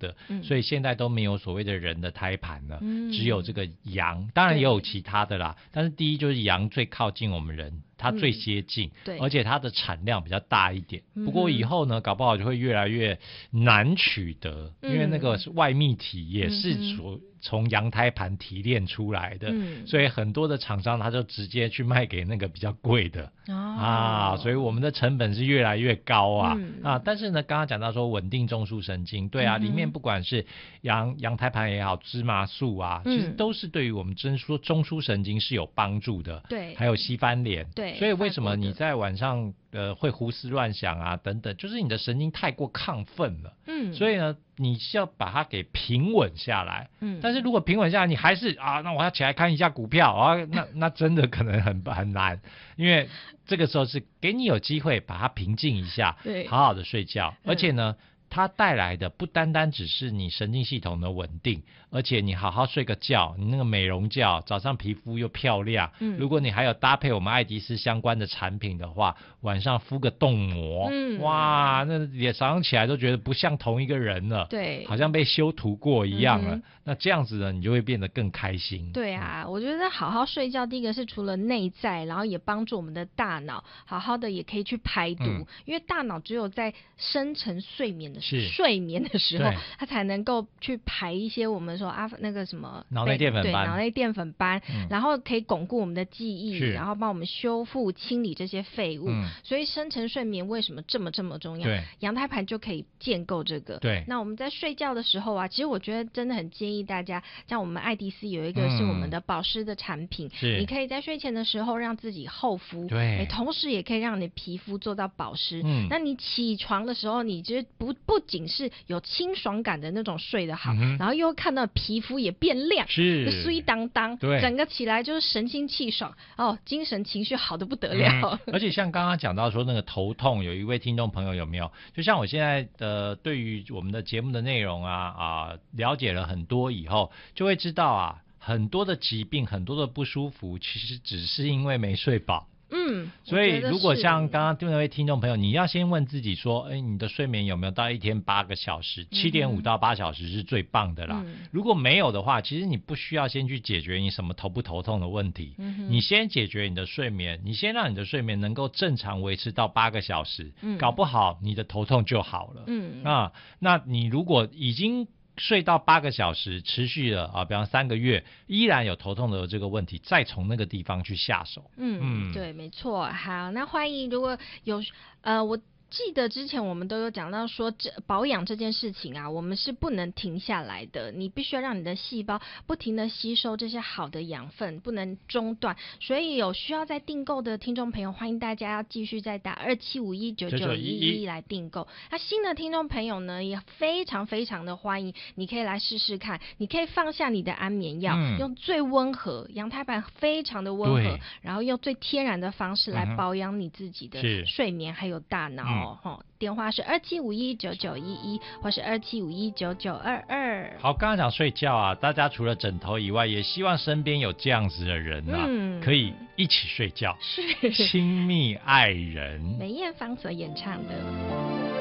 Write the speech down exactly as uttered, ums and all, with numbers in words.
的， 嗯、 所以现在都没有所谓的人的胎盘了， 嗯、 只有这个羊，当然也有其他的啦，但是第一就是羊最靠近我们人，它最接近、嗯、 对， 而且它的产量比较大一点、嗯、不过以后呢搞不好就会越来越难取得、嗯、因为那个是外泌体也是从、嗯、从羊胎盘提炼出来的、嗯、所以很多的厂商他就直接去卖给那个比较贵的、哦、啊，所以我们的成本是越来越高啊、嗯、啊，但是呢刚刚讲到说稳定中枢神经，对啊、嗯、里面不管是羊羊胎盘也好，芝麻素啊、嗯、其实都是对于我们中枢中枢神经是有帮助的， 对， 还有西番莲， 对， 所以为什么你在晚上呃会胡思乱想啊等等，就是你的神经太过亢奋了，嗯，所以呢你是要把它给平稳下来，嗯，但是如果平稳下来你还是啊那我要起来看一下股票啊，那那真的可能很很难，因为这个时候是给你有机会把它平静一下，对，好好的睡觉，而且呢、嗯它带来的不单单只是你神经系统的稳定，而且你好好睡个觉，你那个美容觉，早上皮肤又漂亮、嗯、如果你还有搭配我们爱迪斯相关的产品的话，晚上敷个冻膜、嗯、哇那也早上起来都觉得不像同一个人了，对，好像被修图过一样了、嗯、那这样子呢你就会变得更开心。 对啊、嗯、我觉得好好睡觉第一个是除了内在，然后也帮助我们的大脑好好的也可以去排毒、嗯、因为大脑只有在深层睡眠的是睡眠的时候，它才能够去排一些我们说啊那个什么脑内淀粉斑， 对，脑内淀粉斑、嗯，然后可以巩固我们的记忆，然后帮我们修复清理这些废物、嗯。所以深层睡眠为什么这么这么重要？对，羊胎盘就可以建构这个。对，那我们在睡觉的时候啊，其实我觉得真的很建议大家，像我们爱迪斯有一个是我们的保湿的产品，嗯、你可以在睡前的时候让自己厚敷，对，同时也可以让你皮肤做到保湿。嗯，那你起床的时候，你就不不仅是有清爽感的那种睡得好、嗯、然后又看到皮肤也变亮，是水当当，对，整个起来就是神清气爽哦，精神情绪好得不得了、 嗯、而且像刚刚讲到说那个头痛，有一位听众朋友有没有，就像我现在的对于我们的节目的内容啊啊了解了很多以后，就会知道啊很多的疾病很多的不舒服其实只是因为没睡饱。嗯，所以如果像刚刚那位听众朋友，你要先问自己说，哎，你的睡眠有没有到一天八个小时，七点五到八小时是最棒的啦、嗯。如果没有的话，其实你不需要先去解决你什么头不头痛的问题，嗯、你先解决你的睡眠，你先让你的睡眠能够正常维持到八个小时，嗯、搞不好你的头痛就好了。嗯啊，那你如果已经睡到八个小时持续了啊，比方三个月依然有头痛的这个问题，再从那个地方去下手。 嗯，嗯对，没错。好，那欢迎如果有呃我。记得之前我们都有讲到说，这保养这件事情啊，我们是不能停下来的，你必须要让你的细胞不停的吸收这些好的养分，不能中断。所以有需要再订购的听众朋友，欢迎大家要继续再打二七五一九九一一来订购。那新的听众朋友呢，也非常非常的欢迎，你可以来试试看，你可以放下你的安眠药，嗯、用最温和，羊胎盘非常的温和，然后用最天然的方式来保养你自己的睡眠还有大脑。嗯哦，电话是二七五一九九一一或是二七五一九九二二。 好，刚刚讲睡觉啊，大家除了枕头以外，也希望身边有这样子的人啊，嗯、可以一起睡觉，是亲密爱人。 梅艳芳所演唱的。